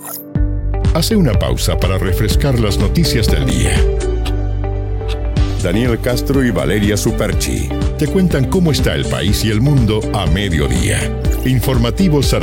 Hace una pausa para refrescar las noticias del día. Daniel Castro y Valeria Superchi te cuentan cómo está el país y el mundo a mediodía. Informativo